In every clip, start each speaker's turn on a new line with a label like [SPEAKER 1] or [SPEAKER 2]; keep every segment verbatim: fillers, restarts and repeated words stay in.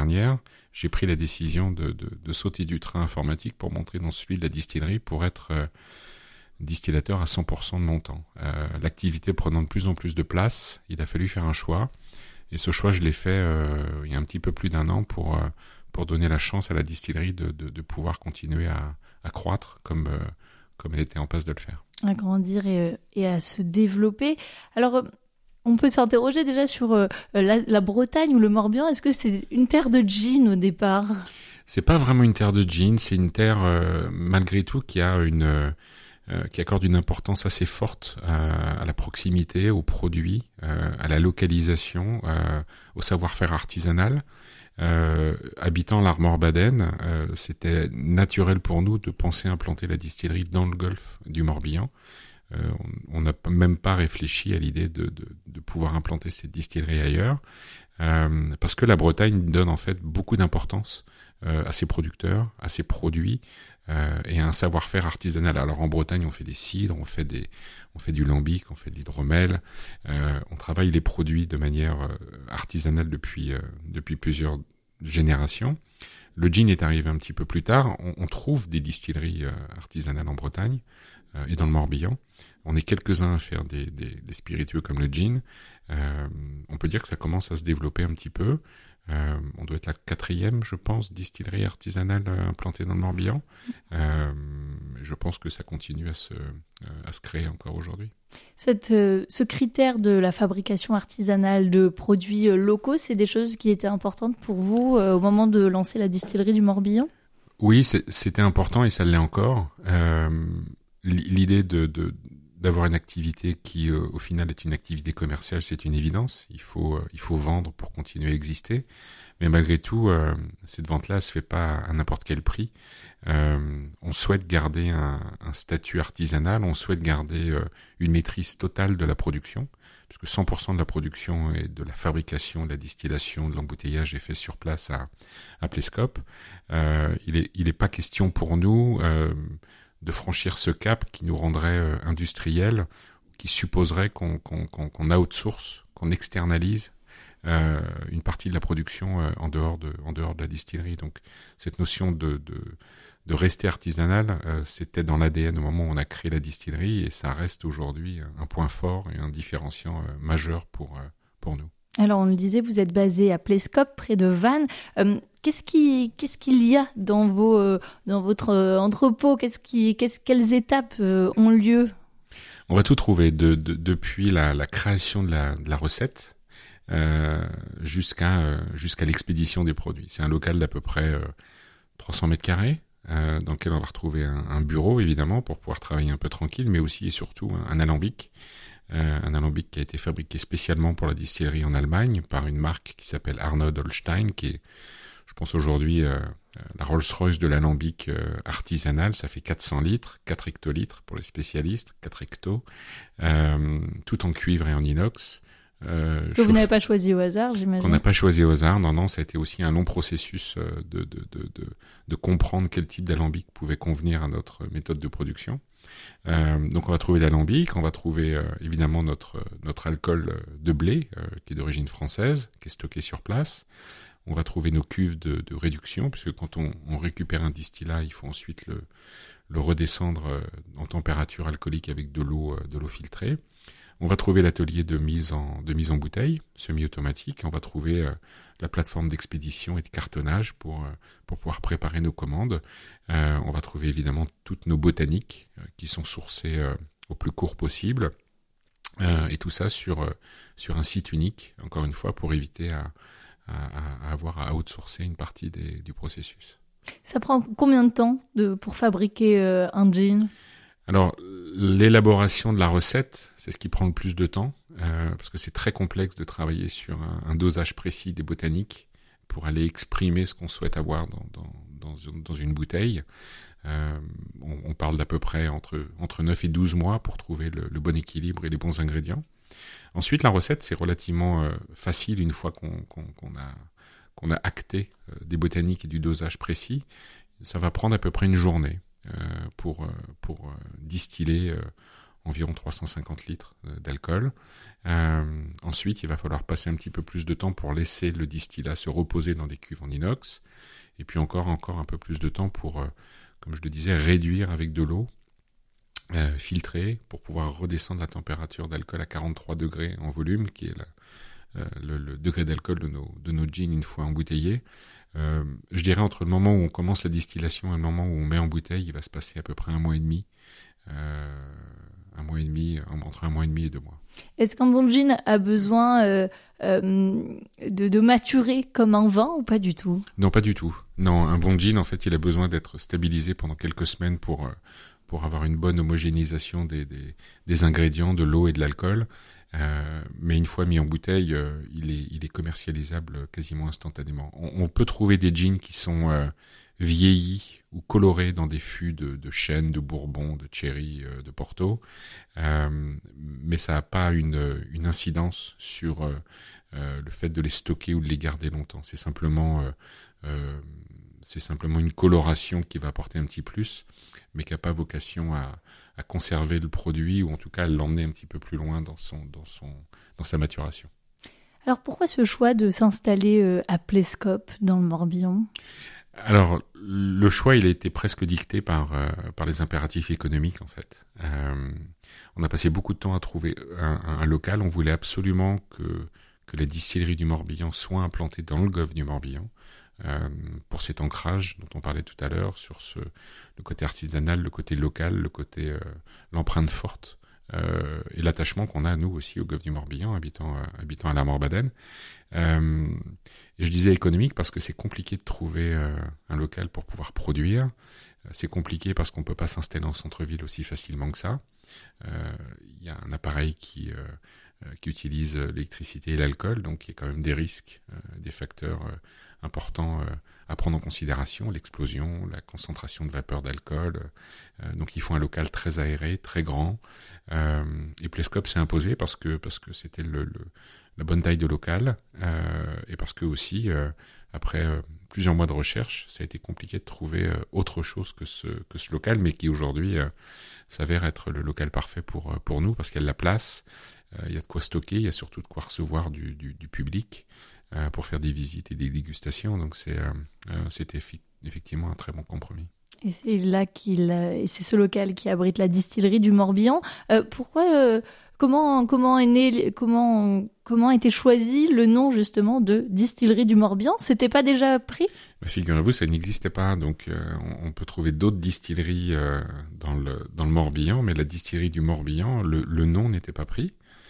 [SPEAKER 1] dernière, j'ai pris la décision de, de, de sauter du train informatique pour monter dans celui de la distillerie pour être euh, distillateur à cent pour cent de mon temps. Euh, l'activité prenant de plus en plus de place, il a fallu faire un choix. Et ce choix, je l'ai fait euh, il y a un petit peu plus d'un an pour, euh, pour donner la chance à la distillerie de, de, de pouvoir continuer à, à croître comme, euh, comme elle était en passe de le faire.
[SPEAKER 2] À grandir et, et à se développer. Alors, on peut s'interroger déjà sur euh, la, la Bretagne ou le Morbihan. Est-ce que c'est une terre de gin au départ ?
[SPEAKER 1] C'est pas vraiment une terre de gin, c'est une terre, euh, malgré tout, qui a une... Euh, qui accorde une importance assez forte euh, à la proximité, aux produits, euh, à la localisation, euh, au savoir-faire artisanal. Euh, habitant l'Armor-Baden, euh, c'était naturel pour nous de penser implanter la distillerie dans le golfe du Morbihan. Euh, on n'a même pas réfléchi à l'idée de, de, de pouvoir implanter cette distillerie ailleurs, euh, parce que la Bretagne donne en fait beaucoup d'importance euh, à ses producteurs, à ses produits, Euh, et un savoir-faire artisanal. Alors en Bretagne, on fait des cidres, on fait des, on fait du lambic, on fait de l'hydromel. Euh, on travaille les produits de manière euh, artisanale depuis euh, depuis plusieurs générations. Le gin est arrivé un petit peu plus tard. On, on trouve des distilleries euh, artisanales en Bretagne euh, et dans le Morbihan. On est quelques-uns à faire des, des, des spiritueux comme le gin. Euh, on peut dire que ça commence à se développer un petit peu. Euh, on doit être la quatrième, je pense, distillerie artisanale euh, implantée dans le Morbihan. Euh, je pense que ça continue à se, euh, à se créer encore aujourd'hui.
[SPEAKER 2] Cette, euh, ce critère de la fabrication artisanale de produits euh, locaux, c'est des choses qui étaient importantes pour vous euh, au moment de lancer la distillerie du Morbihan ?
[SPEAKER 1] Oui, c'est, c'était important et ça l'est encore. Euh, l'idée de, de, d'avoir une activité qui, euh, au final, est une activité commerciale, c'est une évidence. Il faut, euh, il faut vendre pour continuer à exister. Mais malgré tout, euh, cette vente-là, elle se fait pas à n'importe quel prix. Euh, on souhaite garder un, un statut artisanal, on souhaite garder euh, une maîtrise totale de la production, puisque cent pour cent de la production et de la fabrication, de la distillation, de l'embouteillage est fait sur place à, à Plescope. Euh, il est, il est pas question pour nous euh, de franchir ce cap qui nous rendrait euh, industriel, qui supposerait qu'on, qu'on, qu'on, qu'on outsource, qu'on externalise euh, une partie de la production euh, en dehors de, en dehors de la distillerie. Donc cette notion de, de, de rester artisanal, euh, c'était dans l'A D N au moment où on a créé la distillerie et ça reste aujourd'hui un point fort et un différenciant euh, majeur pour, euh, pour nous.
[SPEAKER 2] Alors, on le disait, vous êtes basé à Plescope, près de Vannes. Euh, qu'est-ce, qui, qu'est-ce qu'il y a dans, vos, euh, dans votre euh, entrepôt ? Qu'est-ce qui, qu'est-ce, quelles étapes euh, ont lieu ?
[SPEAKER 1] On va tout trouver, de, de, depuis la, la création de la, de la recette euh, jusqu'à, euh, jusqu'à l'expédition des produits. C'est un local d'à peu près euh, trois cents mètres carrés, euh, dans lequel on va retrouver un, un bureau, évidemment, pour pouvoir travailler un peu tranquille, mais aussi et surtout un, un alambic. Euh, un alambic qui a été fabriqué spécialement pour la distillerie en Allemagne par une marque qui s'appelle Arnold Holstein, qui est, je pense aujourd'hui, euh, la Rolls-Royce de l'alambic euh, artisanal. Ça fait quatre cents litres, quatre hectolitres pour les spécialistes, quatre hectos, euh, tout en cuivre et en inox.
[SPEAKER 2] Euh, que chauffe... vous n'avez pas choisi au hasard, j'imagine.
[SPEAKER 1] Qu'on n'a pas choisi au hasard, non, non, ça a été aussi un long processus euh, de, de, de, de, de comprendre quel type d'alambic pouvait convenir à notre méthode de production. Euh, donc on va trouver l'alambic, on va trouver euh, évidemment notre notre alcool de blé euh, qui est d'origine française, qui est stocké sur place. On va trouver nos cuves de, de réduction, puisque quand on, on récupère un distillat, il faut ensuite le, le redescendre euh, en température alcoolique avec de l'eau euh, de l'eau filtrée. On va trouver l'atelier de mise en de mise en bouteille semi-automatique. On va trouver euh, la plateforme d'expédition et de cartonnage pour euh, pour pouvoir préparer nos commandes. Euh, on va trouver évidemment toutes nos botaniques euh, qui sont sourcées euh, au plus court possible, euh, et tout ça sur euh, sur un site unique. Encore une fois, pour éviter à à, à avoir à outsourcer une partie des, du processus.
[SPEAKER 2] Ça prend combien de temps de pour fabriquer euh, un gin ?
[SPEAKER 1] Alors, l'élaboration de la recette, c'est ce qui prend le plus de temps, euh, parce que c'est très complexe de travailler sur un, un dosage précis des botaniques pour aller exprimer ce qu'on souhaite avoir dans, dans, dans, une, dans une bouteille. Euh, on, on parle d'à peu près entre, entre neuf et douze mois pour trouver le, le bon équilibre et les bons ingrédients. Ensuite, la recette, c'est relativement euh, facile une fois qu'on, qu'on, qu'on, a, qu'on a acté euh, des botaniques et du dosage précis. Ça va prendre à peu près une journée. Euh, pour, euh, pour euh, distiller euh, environ trois cent cinquante litres d'alcool. Euh, ensuite, il va falloir passer un petit peu plus de temps pour laisser le distillat se reposer dans des cuves en inox. Et puis encore, encore un peu plus de temps pour, euh, comme je le disais, réduire avec de l'eau, euh, filtrer, pour pouvoir redescendre la température d'alcool à quarante-trois degrés en volume, qui est la, euh, le, le degré d'alcool de nos, de nos gins une fois embouteillés. Euh, je dirais entre le moment où on commence la distillation et le moment où on met en bouteille, il va se passer à peu près un mois et demi. Euh, un mois et demi, entre un mois et demi et deux mois.
[SPEAKER 2] Est-ce qu'un bon gin a besoin euh, euh, de, de maturer comme un vin ou pas du tout ?
[SPEAKER 1] Non, pas du tout. Non, un bon gin, en fait, il a besoin d'être stabilisé pendant quelques semaines pour, pour avoir une bonne homogénéisation des, des, des ingrédients, de l'eau et de l'alcool. Euh, mais une fois mis en bouteille, euh, il est, il est commercialisable quasiment instantanément. On, on peut trouver des gins qui sont euh, vieillis ou colorés dans des fûts de, de chêne, de bourbon, de cherry, euh, de porto, euh, mais ça n'a pas une, une incidence sur euh, euh, le fait de les stocker ou de les garder longtemps. C'est simplement, euh, euh, c'est simplement une coloration qui va apporter un petit plus, mais qui n'a pas vocation à, à conserver le produit ou en tout cas à l'emmener un petit peu plus loin dans son, dans son, dans sa maturation.
[SPEAKER 2] Alors pourquoi ce choix de s'installer euh, à Plescope dans le Morbihan ?
[SPEAKER 1] Alors, le choix, il a été presque dicté par euh, par les impératifs économiques, en fait. Euh, on a passé beaucoup de temps à trouver un, un, un local. On voulait absolument que que la distillerie du Morbihan soit implantée dans le golfe du Morbihan, euh, pour cet ancrage dont on parlait tout à l'heure, sur ce le côté artisanal, le côté local, le côté euh, l'empreinte forte. Euh, et l'attachement qu'on a, nous aussi, au golfe du Morbihan, habitant, euh, habitant à la Morbaden. Euh, et je disais économique parce que c'est compliqué de trouver euh, un local pour pouvoir produire. Euh, c'est compliqué parce qu'on ne peut pas s'installer en centre-ville aussi facilement que ça. Il euh, y a un appareil qui, euh, qui utilise l'électricité et l'alcool, donc il y a quand même des risques, euh, des facteurs euh, importants euh, à prendre en considération, l'explosion, la concentration de vapeur d'alcool. Euh, donc il faut un local très aéré, très grand. Euh, et Plescope s'est imposé parce que parce que c'était le, le, la bonne taille de local euh, et parce que aussi euh, après euh, plusieurs mois de recherche, ça a été compliqué de trouver euh, autre chose que ce que ce local, mais qui aujourd'hui euh, s'avère être le local parfait pour pour nous parce qu'il y a de la place, euh, il y a de quoi stocker, il y a surtout de quoi recevoir du, du, du public euh, pour faire des visites et des dégustations. Donc c'est euh, euh, c'était fi- effectivement un très bon compromis.
[SPEAKER 2] Et c'est là qu'il, et c'est ce local qui abrite la distillerie du Morbihan. Euh, pourquoi, euh, comment, comment est né, comment, comment a été choisi le nom justement de distillerie du Morbihan ? C'était pas déjà pris ?
[SPEAKER 1] Bah, figurez-vous, ça n'existait pas. Donc, euh, on, on peut trouver d'autres distilleries euh, dans le dans le Morbihan, mais la distillerie du Morbihan, le, le nom n'était pas pris.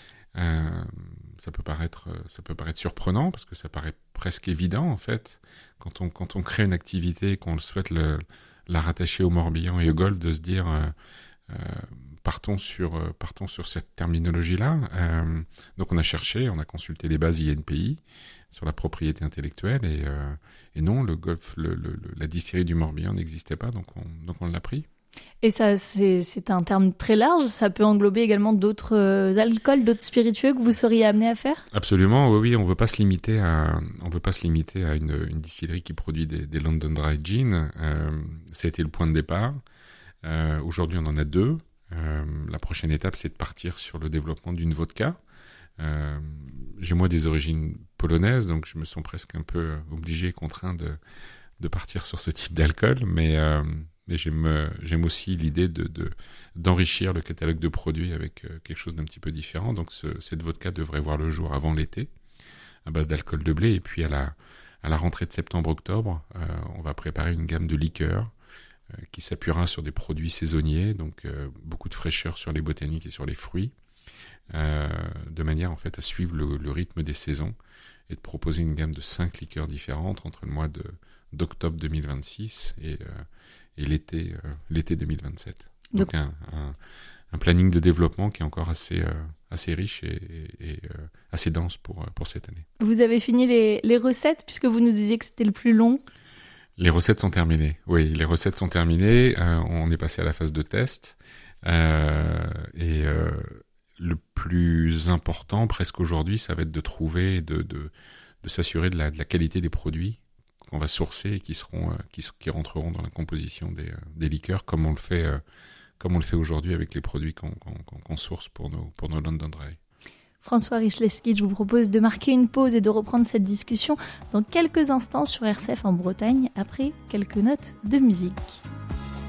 [SPEAKER 1] Euh, ça peut paraître, ça peut paraître surprenant parce que ça paraît presque évident en fait quand on quand on crée une activité et qu'on souhaite le la rattacher au Morbihan et au Golfe, de se dire euh, euh, partons sur euh, partons sur cette terminologie-là. Euh, donc on a cherché, on a consulté les bases I N P I sur la propriété intellectuelle et, euh, et non, le Golfe, le, le, le, la distillerie du Morbihan n'existait pas, donc on donc on l'a pris.
[SPEAKER 2] Et ça, c'est, c'est un terme très large. Ça peut englober également d'autres euh, alcools, d'autres spiritueux que vous seriez amené à faire ?
[SPEAKER 1] Absolument, oui, oui. On veut pas se limiter à, on veut pas se limiter à une, une distillerie qui produit des, des London Dry Gin. Euh, ça a été le point de départ. Euh, aujourd'hui, on en a deux. Euh, la prochaine étape, c'est de partir sur le développement d'une vodka. Euh, j'ai moi des origines polonaises, donc je me sens presque un peu obligé, contraint de, de partir sur ce type d'alcool, mais euh, Mais j'aime, j'aime aussi l'idée de, de, d'enrichir le catalogue de produits avec quelque chose d'un petit peu différent. Donc ce, cette vodka devrait voir le jour avant l'été, à base d'alcool de blé. Et puis à la, à la rentrée de septembre-octobre, euh, on va préparer une gamme de liqueurs euh, qui s'appuiera sur des produits saisonniers, donc euh, beaucoup de fraîcheur sur les botaniques et sur les fruits, euh, de manière en fait à suivre le, le rythme des saisons et de proposer une gamme de cinq liqueurs différentes entre le mois de, d'octobre deux mille vingt-six et... Euh, et l'été, euh, l'été deux mille vingt-sept. Donc, Donc un, un, un planning de développement qui est encore assez, euh, assez riche et, et, et euh, assez dense pour, pour cette année.
[SPEAKER 2] Vous avez fini les, les recettes puisque vous nous disiez que c'était le plus long ?
[SPEAKER 1] Les recettes sont terminées. Oui, les recettes sont terminées. Euh, on est passé à la phase de test. Euh, et euh, le plus important, presque aujourd'hui, ça va être de trouver, de, de, de s'assurer de la, de la qualité des produits qu'on va sourcer et qui seront, euh, qui, qui rentreront dans la composition des, euh, des liqueurs, comme on le fait, euh, comme on le fait aujourd'hui avec les produits qu'on, qu'on, qu'on source pour nos, pour nos London Dry.
[SPEAKER 2] François Rychlewski, je vous propose de marquer une pause et de reprendre cette discussion dans quelques instants sur R C F en Bretagne, après quelques notes de musique.